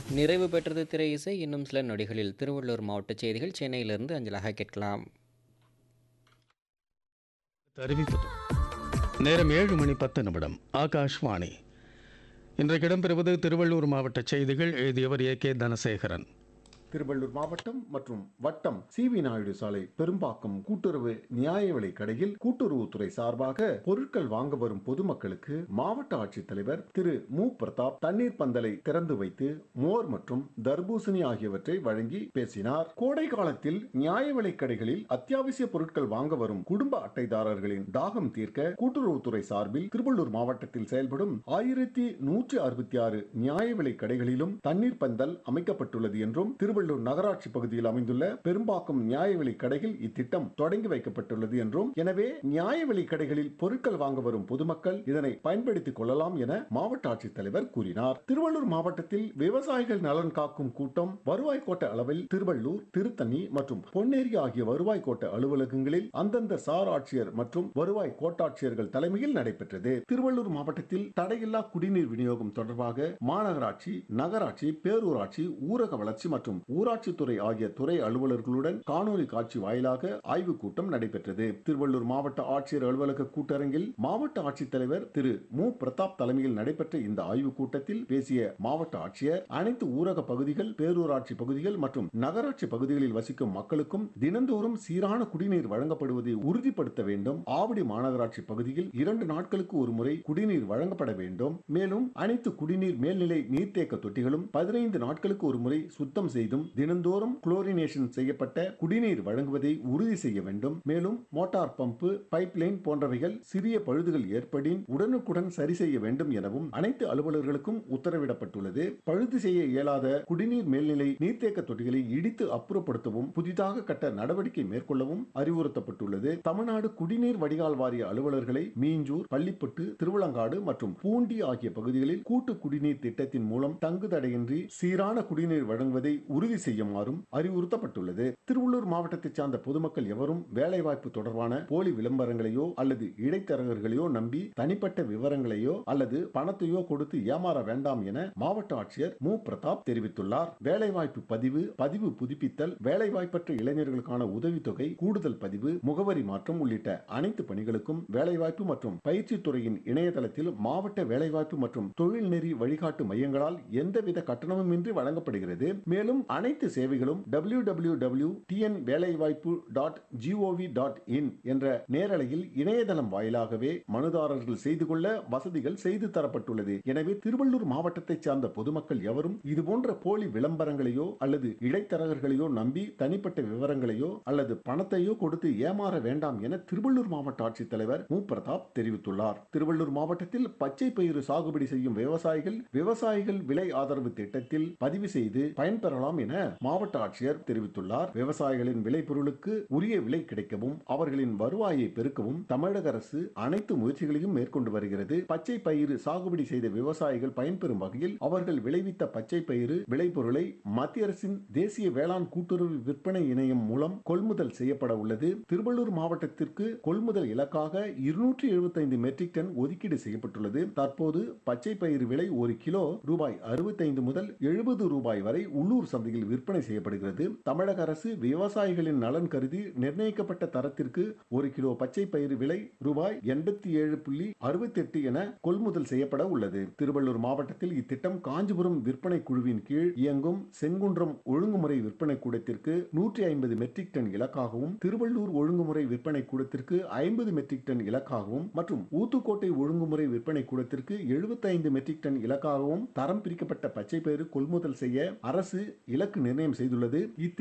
நிறைவு பெற்றது திரை இசை. இன்னும் சில நொடிகளில் திருவள்ளூர் மாவட்ட செய்திகள் சென்னையிலிருந்து அஞ்சலாக கேட்கலாம். அறிவிப்பது நேரம் 7:10. ஆகாஷ்வாணி. இன்றைக்கு இடம்பெறுவது திருவள்ளூர் மாவட்ட செய்திகள். எழுதியவர் கே தனசேகரன். திருவள்ளூர் மாவட்டம் மற்றும் வட்டம் சி.வி. நாயுடு சாலை பெரும்பாக்கம் கூட்டுறவு நியாய விலை கடையில் கூட்டுறவுத்துறை சார்பாக பொருட்கள் வாங்க வரும் பொதுமக்களுக்கு மாவட்ட ஆட்சித்தலைவர் திரு மு. பிரதாப் தண்ணீர் பந்தலை திறந்து வைத்து மோர் மற்றும் தர்பூசணி ஆகியவற்றை வழங்கி பேசினார். கோடை காலத்தில் நியாய விலை கடைகளில் அத்தியாவசிய பொருட்கள் வாங்க வரும் குடும்ப அட்டைதாரர்களின் தாகம் தீர்க்க கூட்டுறவுத்துறை சார்பில் திருவள்ளூர் மாவட்டத்தில் செயல்படும் 1166 நியாய விலை கடைகளிலும் தண்ணீர் பந்தல் அமைக்கப்பட்டுள்ளது என்றும் திருவள்ளூர் நகராட்சி பகுதியில் அமைந்துள்ள பெரும்பாக்கம் நியாய விலை கடையில் இத்திட்டம் தொடங்கி வைக்கப்பட்டுள்ளது என்றும், எனவே நியாய விலை கடைகளில் பொருட்கள் வாங்க வரும் பொதுமக்கள் இதனை பயன்படுத்திக் கொள்ளலாம் என மாவட்ட ஆட்சித்தலைவர் கூறினார். திருவள்ளூர் மாவட்டத்தில் விவசாயிகள் நலன் காக்கும் கூட்டம் வருவாய் கோட்ட அளவில் திருவள்ளூர், திருத்தணி மற்றும் பொன்னேரி ஆகிய வருவாய் கோட்ட அலுவலகங்களில் அந்தந்த சார் ஆட்சியர் மற்றும் வருவாய் கோட்டாட்சியர்கள் தலைமையில் நடைபெற்றது. திருவள்ளூர் மாவட்டத்தில் தடையில்லா குடிநீர் விநியோகம் தொடர்பாக மாநகராட்சி, நகராட்சி, பேரூராட்சி, ஊரக வளர்ச்சி மற்றும் ஊராட்சித்துறை ஆகிய துறை அலுவலர்களுடன் காணொலி காட்சி வாயிலாக ஆய்வுக் கூட்டம் நடைபெற்றது. திருவள்ளூர் மாவட்ட ஆட்சியர் அலுவலக கூட்டரங்கில் மாவட்ட ஆட்சித்தலைவர் திரு மு. பிரதாப் தலைமையில் நடைபெற்ற இந்த ஆய்வுக் கூட்டத்தில் பேசிய மாவட்ட ஆட்சியர், அனைத்து ஊரக பகுதிகள், பேரூராட்சி பகுதிகள் மற்றும் நகராட்சி பகுதிகளில் வசிக்கும் மக்களுக்கும் தினந்தோறும் சீரான குடிநீர் வழங்கப்படுவதை உறுதிப்படுத்த வேண்டும். ஆவடி மாநகராட்சி பகுதியில் 2 நாட்களுக்கு ஒரு முறை குடிநீர் வழங்கப்பட வேண்டும். மேலும் அனைத்து குடிநீர் மேல்நிலை நீர்த்தேக்க தொட்டிகளும் 15 நாட்களுக்கு ஒரு முறை சுத்தம் செய்தும் தினந்தோறும் குளோரினேஷன் செய்யப்பட்ட குடிநீர் வழங்குவதை உறுதி செய்ய வேண்டும். மேலும் மோட்டார் பம்பு, பைப்லைன் போன்றவைகள் சிறிய பழுதுகள் ஏற்படின் உடனுக்குடன் சரி செய்ய வேண்டும் எனவும் அனைத்து அலுவலர்களுக்கும் உத்தரவிடப்பட்டுள்ளது. பழுது செய்ய இயலாத குடிநீர் மேல்நிலை நீர்த்தேக்க தொட்டிகளை இடித்து அப்புறப்படுத்தவும், புதிதாக கட்ட நடவடிக்கை மேற்கொள்ளவும் அறிவுறுத்தப்பட்டுள்ளது. தமிழ்நாடு குடிநீர் வடிகால் வாரிய அலுவலர்களை மீஞ்சூர், பள்ளிப்பட்டு, திருவிளங்காடு மற்றும் பூண்டி ஆகிய பகுதிகளில் கூட்டு குடிநீர் திட்டத்தின் மூலம் தங்குதடையின்றி சீரான குடிநீர் வழங்குவதை உறுதி செய்யுமாறும் அறிவுறுத்தப்பட்டுள்ளது. திருவள்ளூர் மாவட்டத்தைச் சார்ந்த பொதுமக்கள் எவரும் வேலைவாய்ப்பு தொடர்பான போலி விளம்பரங்களையோ அல்லது இடைத்தரகர்களையோ நம்பி தனிப்பட்ட விவரங்களையோ அல்லது பணத்தையோ கொடுத்து ஏமாற வேண்டாம் என மாவட்ட ஆட்சியர் மு. பிரதாப் தெரிவித்துள்ளார். வேலைவாய்ப்பு பதிவு புதுப்பித்தல், வேலைவாய்ப்பற்ற இளைஞர்களுக்கான உதவித்தொகை கூடுதல் பதிவு, முகவரி மாற்றம் உள்ளிட்ட அனைத்து பணிகளுக்கும் வேலைவாய்ப்பு மற்றும் பயிற்சித்துறையின் இணையதளத்தில் மாவட்ட வேலைவாய்ப்பு மற்றும் தொழில்நெறி வழிகாட்டு மையங்களால் எந்தவித கட்டணமுமின்றி வழங்கப்படுகிறது. மேலும் அனைத்து சேவைகளும் www.tnvelaivaaipu.gov.in என்ற நேரலையில் இணையதளம் வாயிலாகவே மனுதாரர்கள் செய்து கொள்ள வசதிகள் செய்து தரப்பட்டுள்ளது. எனவே திருவள்ளூர் மாவட்டத்தைச் சார்ந்த பொதுமக்கள் எவரும் இதுபோன்ற போலி விளம்பரங்களையோ அல்லது இடைத்தரகர்களையோ நம்பி தனிப்பட்ட விவரங்களையோ அல்லது பணத்தையோ கொடுத்து ஏமாற வேண்டாம் என திருவள்ளூர் மாவட்ட ஆட்சித்தலைவர் மு. பிரதாப் தெரிவித்துள்ளார். திருவள்ளூர் மாவட்டத்தில் பச்சை பயிறு சாகுபடி செய்யும் விவசாயிகள் விலை ஆதரவு திட்டத்தில் பதிவு செய்து பயன்பெறலாம் என மாவட்ட ஆட்சியர் தெரிவித்துள்ளார். விவசாயிகளின் விளைபொருளுக்கு உரிய விலை கிடைக்கவும் அவர்களின் வருவாயை பெருக்கவும் தமிழக அரசு அனைத்து முயற்சிகளையும் மேற்கொண்டு வருகிறது. பச்சை பயிறு சாகுபடி செய்த விவசாயிகள் பயன்பெறும் வகையில் அவர்கள் விளைவித்த பச்சை பயிறு விளைபொருளை மத்திய அரசின் தேசிய வேளாண் கூட்டுறவு விற்பனை இணையம் மூலம் கொள்முதல் செய்யப்பட உள்ளது. திருவள்ளூர் மாவட்டத்திற்கு கொள்முதல் இலக்காக 275 மெட்ரிக் டன் ஒதுக்கீடு செய்யப்பட்டுள்ளது. தற்போது பச்சை பயிறு விலை ஒரு கிலோ ரூபாய் 65 முதல் 70 ரூபாய் வரை உள்ளூர் சந்தையில் விற்பனை செய்யப்படுகிறது. தமிழக அரசு விவசாயிகளின் நலன் கருதி நிர்ணயிக்கப்பட்ட தரத்திற்கு ஒரு கிலோ பச்சை பயிறு விலை ரூபாய் 87.68 என கொள்முதல் செய்யப்பட உள்ளது. திருவள்ளூர் மாவட்டத்தில் இத்திட்டம் காஞ்சிபுரம் விற்பனை குழுவின் கீழ் இயங்கும் செங்குன்றம் ஒழுங்குமுறை விற்பனை கூடத்திற்கு 150 மெட்ரிக் டன் இலக்காகவும், திருவள்ளூர் ஒழுங்குமுறை விற்பனை கூடத்திற்கு 50 மெட்ரிக் டன் இலக்காகவும் மற்றும் ஊத்துக்கோட்டை ஒழுங்குமுறை விற்பனை கூடத்திற்கு 75 மெட்ரிக் டன் இலக்காகவும் தரம் பிரிக்கப்பட்ட பச்சை பயிறு கொள்முதல் செய்ய அரசு இலக்கு நிர்ணயம் செய்துள்ளது.